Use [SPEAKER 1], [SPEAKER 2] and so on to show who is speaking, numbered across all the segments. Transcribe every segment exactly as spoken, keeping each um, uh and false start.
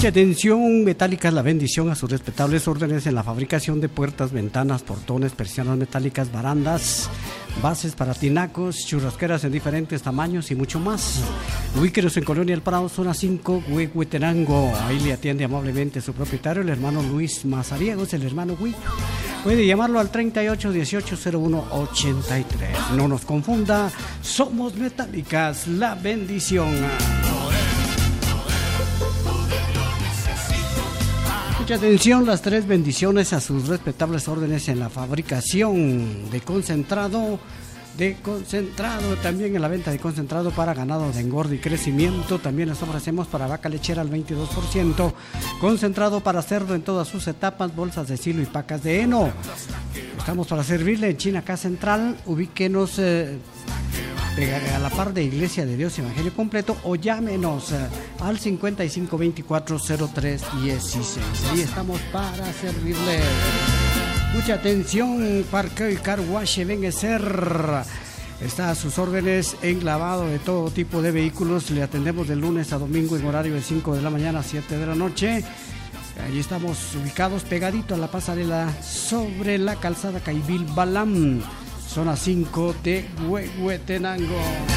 [SPEAKER 1] Mucha atención, Metálicas La Bendición a sus respetables órdenes en la fabricación de puertas, ventanas, portones, persianas metálicas, barandas, bases para tinacos, churrasqueras en diferentes tamaños y mucho más. Ubíquenos en Colonia El Prado, zona cinco, Huehuetenango. Ahí le atiende amablemente su propietario, el hermano Luis Mazariegos, el hermano Gui. Puede llamarlo al treinta y ocho dieciocho cero uno ochenta y tres. No nos confunda, somos Metálicas La Bendición. Mucha atención, las tres bendiciones a sus respetables órdenes en la fabricación de concentrado, de concentrado, también en la venta de concentrado para ganado de engorde y crecimiento. También les ofrecemos para vaca lechera al veintidós por ciento, concentrado para cerdo en todas sus etapas, bolsas de silo y pacas de heno. Estamos para servirle en Chinaca Central. Ubíquenos eh, a la par de Iglesia de Dios Evangelio Completo o llámenos eh, al cincuenta y cinco veinticuatro cero tres dieciséis. Ahí estamos para servirle. Mucha atención, Parqueo y Car Wash Benecer está a sus órdenes en lavado de todo tipo de vehículos. Le atendemos de lunes a domingo en horario de cinco de la mañana a siete de la noche. Allí estamos ubicados pegadito a la pasarela sobre la calzada Caibil Balam, zona cinco de Huehuetenango.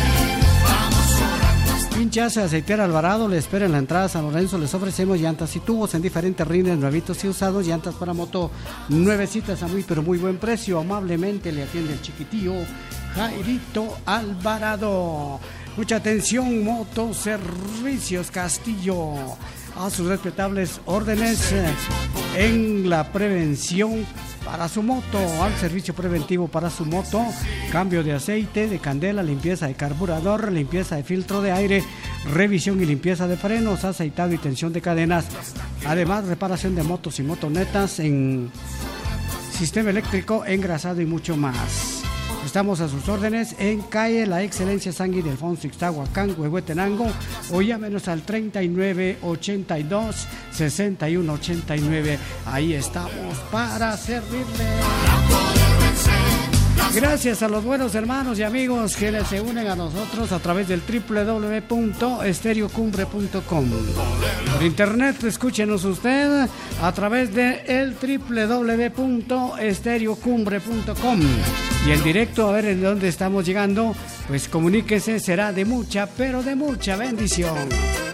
[SPEAKER 1] Pinchas Aceitera Alvarado le espera en la entrada a San Lorenzo. Les ofrecemos llantas y tubos en diferentes rines, nuevitos y usados, llantas para moto nuevecitas a muy pero muy buen precio. Amablemente le atiende el chiquitío Jairito Alvarado. Mucha atención, Motoservicios Castillo a sus respetables órdenes en la prevención para su moto, al servicio preventivo para su moto, cambio de aceite, de candela, limpieza de carburador, limpieza de filtro de aire, revisión y limpieza de frenos, aceitado y tensión de cadenas, además reparación de motos y motonetas en sistema eléctrico, engrasado y mucho más. Estamos a sus órdenes en calle La Excelencia Sangui de Alfonso Ixtahuacán, Huehuetenango, o llámenos al treinta y nueve ochenta y dos sesenta y uno ochenta y nueve. Ahí estamos para servirle. Gracias a los buenos hermanos y amigos que se unen a nosotros a través del doble u doble u doble u punto estéreo cumbre punto com. Por internet, escúchenos usted a través de el doble u doble u doble u punto estéreo cumbre punto com. Y en directo, a ver en dónde estamos llegando, pues comuníquese, será de mucha, pero de mucha bendición.